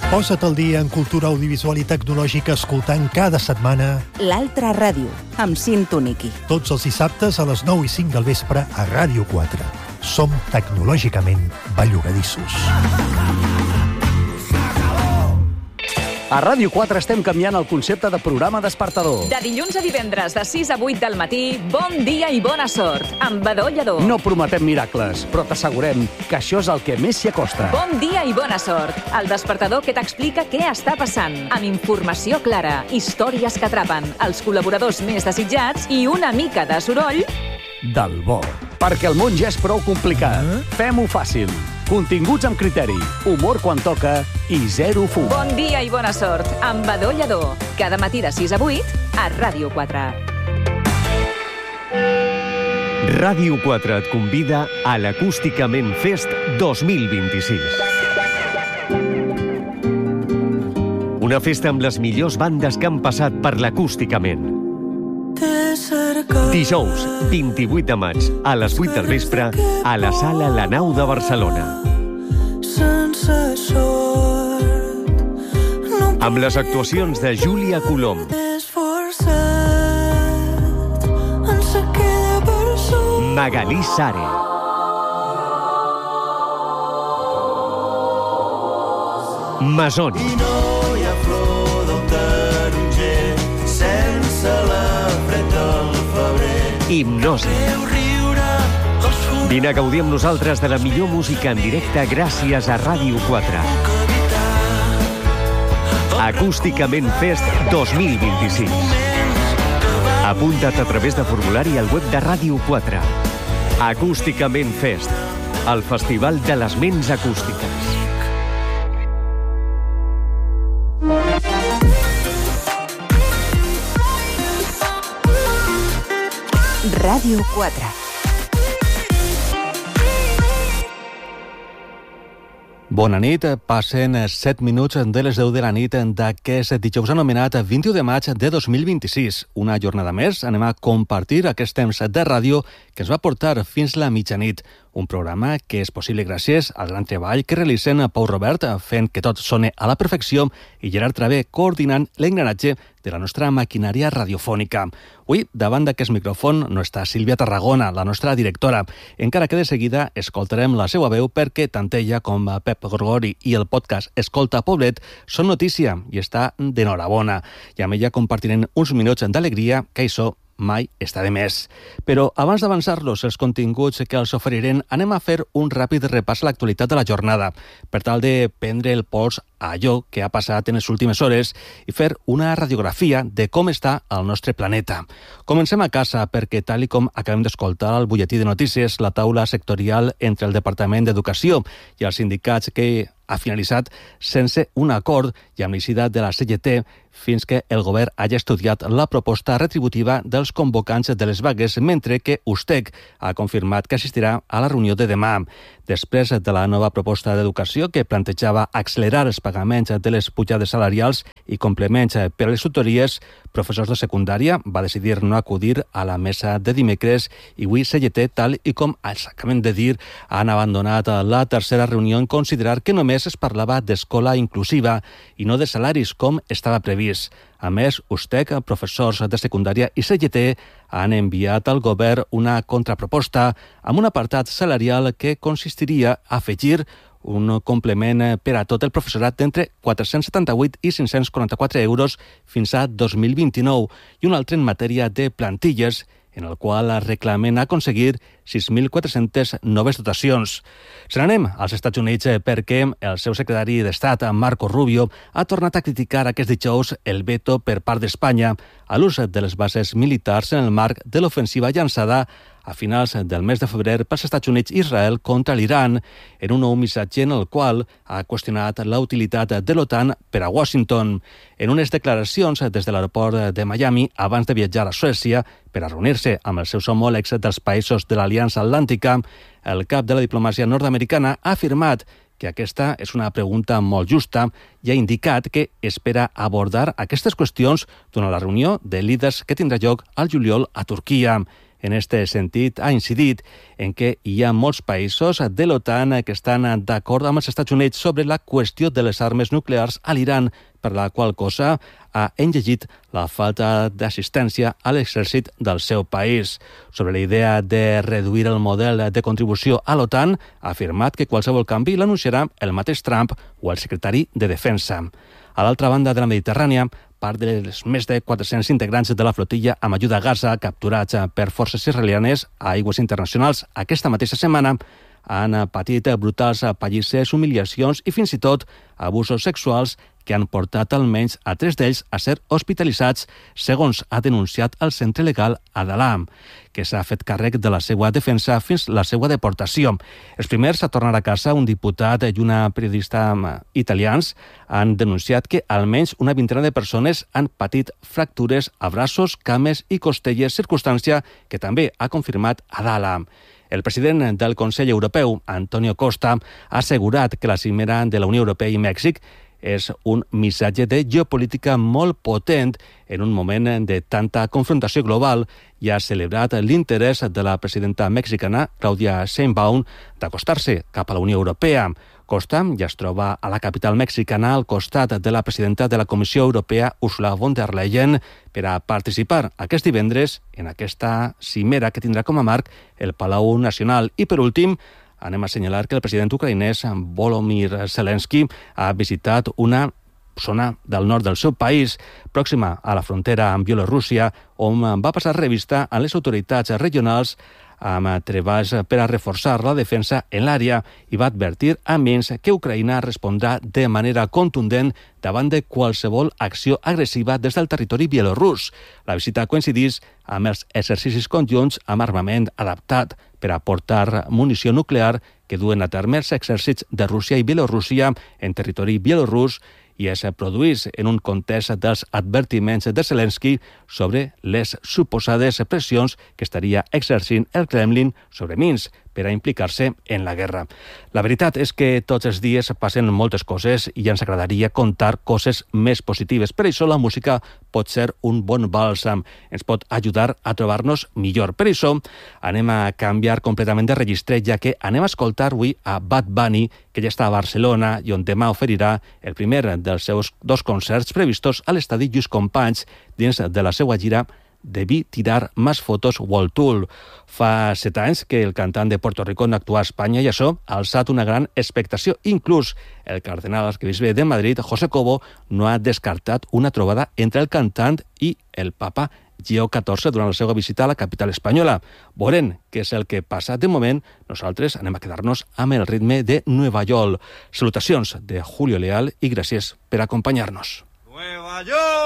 Posa't al dia en cultura audiovisual i tecnològica escoltant cada setmana L'Altra Ràdio, amb Cim Tuniqui. tots els dissabtes a les 9 i 5 del vespre a Ràdio 4. Som tecnològicament bellugadissos. A Ràdio 4 estem canviant el concepte de programa despertador. De dilluns a divendres, de 6 a 8 del matí, bon dia i bona sort, amb Badó Lledó. No prometem miracles, però t'assegurem que això és el que més s'hi acosta. Bon dia i bona sort, el despertador que t'explica què està passant, amb informació clara, històries que atrapen, els col·laboradors més desitjats i una mica de soroll Del bo. Perquè el món ja és prou complicat. Fem-ho fàcil. Continguts amb criteri, humor quan toca i zero fum. Bon dia i bona sort, amb Badó Lledó. Cada matí de 6 a 8 a Ràdio 4. Ràdio 4 et convida a l'Acústicament Fest 2026. Una festa amb les millors bandes que han passat per l'Acústicament. Dijous, 28 de maig, a les 8 del vespre, a la sala La Nau de Barcelona. Amb les actuacions de Júlia Colom, Magalí Sare, Masoni, Hipnosi. Vine a gaudir amb nosaltres de la millor música en directe gràcies a Ràdio 4. Acústicament Fest 2026. Apunta't a través de formulari al web de Ràdio 4. Acústicament Fest, el festival de les ments acústiques. Ràdio 4. Bona nit, passen 7 minuts de les 10 de la nit d'aquest dijous anomenat 21 de maig de 2026. Una jornada més, anem a compartir aquest temps de ràdio que ens va portar fins la mitjanit. Un programa que és possible gràcies al gran treball que realitzen Pau Robert fent que tot sone a la perfecció i Gerard Travé coordinant l'engranatge de la nostra maquinària radiofònica. Avui, davant d'aquest micròfon, no està Sílvia Tarragona, la nostra directora, encara que de seguida escoltarem la seva veu perquè tant ella com Pep Gorgori i el podcast Escolta Poblet són notícia i està d'enhorabona. I amb ella compartirem uns minuts d'alegria que això mai està de més. Però abans d'avançar-los els continguts que els oferirem, anem a fer un ràpid repàs a l'actualitat de la jornada, per tal de prendre el pols a allò que ha passat en les últimes hores i fer una radiografia de com està el nostre planeta. Comencem a casa perquè, tal i com acabem d'escoltar al butlletí de notícies, la taula sectorial entre el Departament d'Educació i els sindicats que ha finalitzat sense un acord i amb l'eixida de la CGT fins que el govern hagi estudiat la proposta retributiva dels convocants de les vagues, mentre que USTEC ha confirmat que assistirà a la reunió de demà. Després de la nova proposta d'educació que plantejava accelerar els pagaments de les pujades salarials i complements per a les tutories, professors de secundària va decidir no acudir a la mesa de dimecres i avui CGT, tal i com els acabem de dir, han abandonat la tercera reunió en considerar que només es parlava d'escola inclusiva i no de salaris com estava previst. A més, USTEC, professors de secundària i CGT han enviat al govern una contraproposta amb un apartat salarial que consistiria a afegir un complement per a tot el professorat d'entre 478 i 544 euros fins a 2029 i un altre en matèria de plantilles, en el qual reclamen aconseguir 6.400 noves dotacions. Se n'anem als Estats Units perquè el seu secretari d'Estat, Marco Rubio, ha tornat a criticar aquest dijous el veto per part d'Espanya a l'ús de les bases militars en el marc de l'ofensiva llançada a finals del mes de febrer pels Estats Units i Israel contra l'Iran, en un nou missatge en el qual ha qüestionat la utilitat de l'OTAN per a Washington. En unes declaracions des de l'aeroport de Miami, abans de viatjar a Suècia per a reunir-se amb els seus homòlegs dels països de l'Aliança Atlàntica, el cap de la diplomàcia nord-americana ha afirmat que aquesta és una pregunta molt justa i ha indicat que espera abordar aquestes qüestions durant la reunió de líders que tindrà lloc al juliol a Turquia. en este sentit, ha incidit en què hi ha molts països de l'OTAN que estan d'acord amb els Estats Units sobre la qüestió de les armes nuclears a l'Iran, per la qual cosa ha enllegit la falta d'assistència a l'exèrcit del seu país. Sobre la idea de reduir el model de contribució a l'OTAN, ha afirmat que qualsevol canvi l'anunciarà el mateix Trump o el secretari de Defensa. A l'altra banda de la Mediterrània, part dels més de 400 integrants de la flotilla amb ajuda a Gaza capturats per forces israelianes a aigües internacionals aquesta mateixa setmana han patit brutals pallisses, humiliacions i fins i tot abusos sexuals que han portat almenys a 3 d'ells a ser hospitalitzats, segons ha denunciat el centre legal Adalam, que s'ha fet càrrec de la seva defensa fins la seva deportació. Els primers a tornar a casa, un diputat i una periodista italians, han denunciat que almenys una vintena de persones han patit fractures a braços, cames i costelles, circumstància que també ha confirmat Adalam. El president del Consell Europeu, Antonio Costa, ha assegurat que la cimera de la Unió Europea i Mèxic és un missatge de geopolítica molt potent en un moment de tanta confrontació global i ha celebrat l'interès de la presidenta mexicana, Claudia Sheinbaum, d'acostar-se cap a la Unió Europea. Costa ja es troba a la capital mexicana al costat de la presidenta de la Comissió Europea, Ursula von der Leyen, per a participar aquest divendres en aquesta cimera que tindrà com a marc el Palau Nacional. I per últim, anem a assenyalar que el president ucraïnès Volodymyr Zelensky ha visitat una zona del nord del seu país, pròxima a la frontera amb Bielorússia, on va passar revista a les autoritats regionals amb treballs per a reforçar la defensa en l'àrea i va advertir a Minsk que Ucraïna respondrà de manera contundent davant de qualsevol acció agressiva des del territori bielorús. La visita coincidís amb els exercicis conjunts amb armament adaptat per a portar munició nuclear que duen a terme els exèrcits de Rússia i Bielorússia en territori bielorús i es produís en un context dels advertiments de Zelensky sobre les suposades pressions que estaria exercint el Kremlin sobre Minsk per a implicar-se en la guerra. La veritat és que tots els dies passen moltes coses i ens agradaria contar coses més positives. Per això la música pot ser un bon bàlsam, ens pot ajudar a trobar-nos millor. Per això anem a canviar completament de registre, ja que anem a escoltar avui a Bad Bunny, que ja està a Barcelona i on demà oferirà el primer dels seus 2 concerts previstos a l'estadi Lluís Companys dins de la seva gira Debí tirar más fotos World Tour. Fa 7 anys que el cantant de Puerto Rico no actua a Espanya i això ha alçat una gran expectació. Inclús el cardenal arquebisbe de Madrid, José Cobo, no ha descartat una trobada entre el cantant i el papa Lleó XIV durant la seva visita a la capital espanyola. Veurem què és el que passa. De moment, nosaltres anem a quedar-nos amb el ritme de Nueva York. Salutacions de Julio Leal i gràcies per acompanyar-nos. Nueva York!